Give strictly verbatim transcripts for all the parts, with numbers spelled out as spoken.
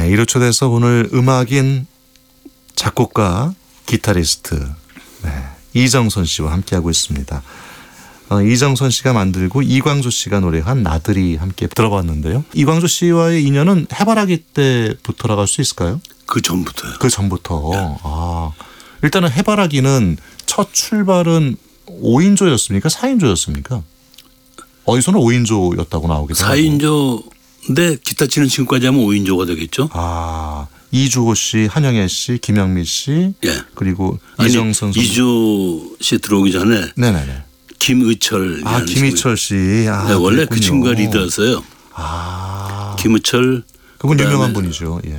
네, 이렇게 돼서 오늘 음악인 작곡가, 기타리스트 네, 이정선 씨와 함께하고 있습니다. 어, 이정선 씨가 만들고 이광조 씨가 노래한 나들이 함께 들어봤는데요. 이광조 씨와의 인연은 해바라기 때부터라고 할 수 있을까요? 그 전부터요. 그 전부터. 네. 아, 일단은 해바라기는 첫 출발은 오 인조였습니까? 사 인조였습니까? 어디서는 오 인조였다고 나오기도 하고. 사 인조인데 기타 치는 친구까지 하면 오 인조가 되겠죠. 아, 이주호 씨, 한영애 씨, 김영미 씨, 예. 그리고 아니, 이정선 선수. 이주호 씨 들어오기 전에 네네네. 김의철. 아, 김의철 씨. 아, 네, 원래 그 그랬군요. 친구가 리더였어요. 아, 김의철. 그분 유명한 그다음에 분이죠. 예.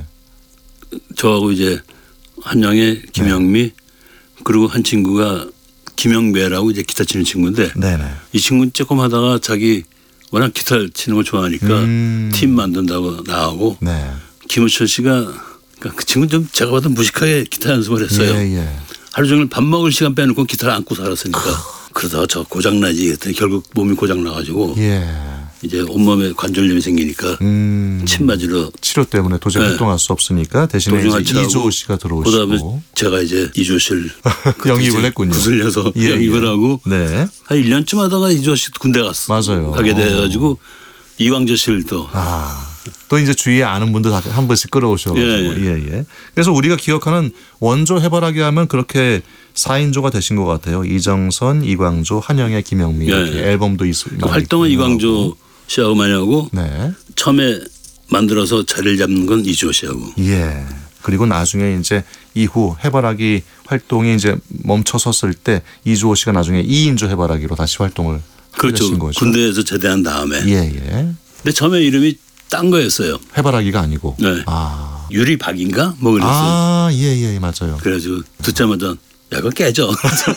저하고 이제 한영애, 김영미 네. 그리고 한 친구가 김영배라고 이제 기타 치는 친구인데 네네. 이 친구는 조금 하다가 자기 워낙 기타 치는 걸 좋아하니까 음. 팀 만든다고 나오고 네. 김우철 씨가 그러니까 그 친구는 좀 제가 봐도 무식하게 기타 연습을 했어요. 예, 예. 하루 종일 밥 먹을 시간 빼놓고 기타를 안고 살았으니까 그러다가 저 고장나지 했더니 결국 몸이 고장나가지고 예. 이제 온몸에 관절염이 생기니까 음. 침 맞으러 치료 때문에 도저히 네. 활동할 수 없으니까 대신에 이제 이주호 씨가 들어오시고 그다음에 제가 이제 이주호 씨를 영입을 했군요. 구슬려서 예, 영입을 예. 하고 네. 한 일 년쯤 하다가 이주호 씨 군대 갔어. 맞아요. 가게 돼가지고 이광조 씨를 또 아, 또 이제 주위에 아는 분들 한 번씩 끌어오셔가지고 예, 예, 예. 그래서 우리가 기억하는 원조 해바라기 하면 그렇게 사 인조가 되신 것 같아요. 이정선, 이광조, 한영애, 김영미 이렇게 예. 앨범도 있습니다. 그 활동은 이광조 씨하고 많이 하고 네. 처음에 만들어서 자리를 잡는 건 이주호 씨하고. 예. 그리고 나중에 이제 이후 해바라기 활동이 이제 멈춰섰을 때 이주호 씨가 나중에 이 인조 해바라기로 다시 활동을 하게 그렇죠. 되신 거죠. 군대에서 제대한 다음에. 예, 예. 근데 처음에 이름이 딴 거였어요. 해바라기가 아니고. 네. 아. 유리박인가 뭐 그랬어요. 아, 예, 예, 맞아요. 그래가지고 듣자마자 야, 그거 깨져.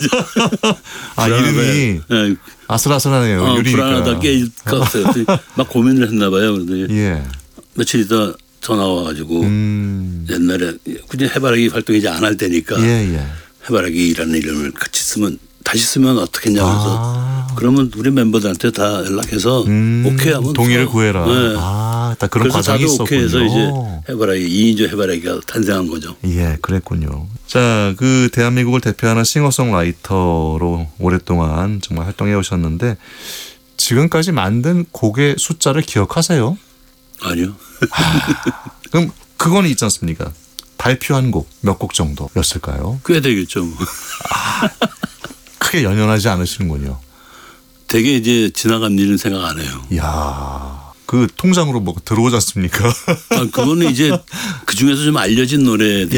아, 이름이 네. 아슬아슬하네요. 어, 유리니까. 불안하다 깨질 것 같아요. 막 고민을 했나 봐요. 그러더니 예. 며칠 있다 전화 와가지고 음. 옛날에 그냥 해바라기 활동 이제 안 할 때니까 예, 예. 해바라기라는 이름을 같이 쓰면 다시 쓰면 어떻겠냐고 해서 아. 그러면 우리 멤버들한테 다 연락해서 음. 오케이 하면 동의를 써. 구해라. 네. 아, 딱 그런 그래서 과정이 다들 있었군요. 오케이 해서 이제 해바라기 이 인조 해바라기가 탄생한 거죠. 예, 그랬군요. 자, 그 대한민국을 대표하는 싱어송라이터로 오랫동안 정말 활동해 오셨는데 지금까지 만든 곡의 숫자를 기억하세요? 아니요. 그럼 그건 있지 않습니까? 발표한 곡 몇 곡 정도였을까요? 꽤 되겠죠. 뭐. 크게 연연하지 않으시는군요. 되게 이제 지나간 일은 생각 안 해요. 이야, 그 통장으로 뭐 들어오지 않습니까? 아, 그거는 이제 그 중에서 좀 알려진 노래들이